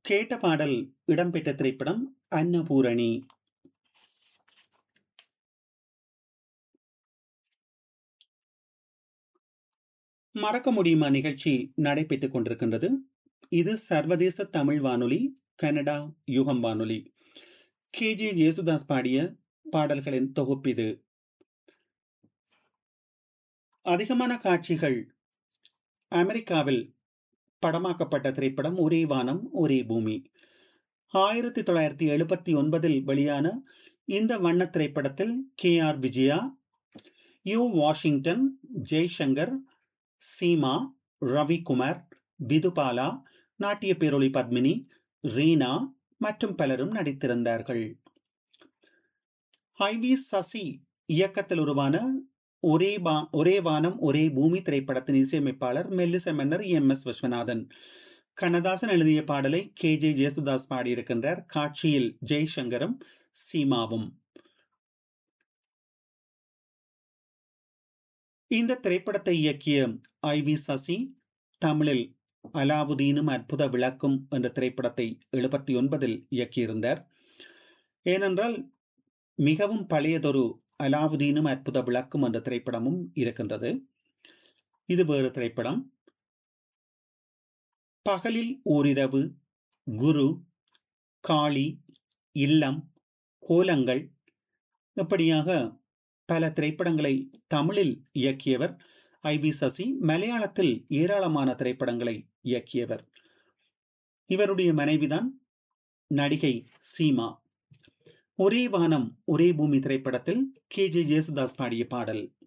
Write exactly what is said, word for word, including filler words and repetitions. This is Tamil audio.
கேட்ட பாடல் இடம்பெற்ற திரைப்படம் அன்னபூரணி. மறக்க முடியுமா நிகழ்ச்சி நடைபெற்றுக் கொண்டிருக்கின்றது. இது சர்வதேச தமிழ் வானொலி, கனடா யுகம் வானொலி. கே ஜே ஜேசுதாஸ் பாடிய பாடல்களின் தொகுப்பிது. அதிகமான காட்சிகள் அமெரிக்காவில் படமாக்கப்பட்ட திரைப்படம் ஒரே வானம் ஒரே பூமி. ஆயிரத்தி தொள்ளாயிரத்தி எழுபத்தி ஒன்பதில் வெளியான இந்த வண்ண திரைப்படத்தில் K R Vijaya, U Washington, Jaishankar, Seema, Ravikumar, Vidhubala, நாட்டிய பேரொளி பத்மினி, ரீனா மற்றும் பலரும் நடித்திருந்தார்கள். ஐ வி சசி இயக்கத்தில் உருவான ஒரே ஒரே வானம் ஒரே பூமி திரைப்படத்தின் இசையமைப்பாளர் மெல்லிசை மன்னர் எம் எஸ் விஸ்வநாதன். கண்ணதாசன் எழுதிய பாடலை கே ஜே ஜேசுதாஸ் பாடியிருக்கின்றார். காட்சியில் ஜெய்சங்கரும் சீமாவும். இந்த திரைப்படத்தை இயக்கிய ஐ வி சசி தமிழில் அலாவுதீனும் அற்புத விளக்கும் என்ற திரைப்படத்தை எழுபத்தி ஒன்பதில் இயக்கியிருந்தார். ஏனென்றால் மிகவும் பழையதொரு அலாவுதீனும் அற்புத விளக்கும் என்ற திரைப்படமும் இருக்கின்றது. இது வேறு திரைப்படம். பகலில் ஓரிரவு, குரு, காளி, இல்லம், கோலங்கள் இப்படியாக பல திரைப்படங்களை தமிழில் இயக்கியவர் ஐ வி சசி. மலையாளத்தில் ஏராளமான திரைப்படங்களை இயக்கியவர். இவருடைய மனைவிதான் நடிகை சீமா. ஒரே வானம் ஒரே பூமி திரைப்படத்தில் கே ஜே ஜேசுதாஸ் பாடிய பாடல்.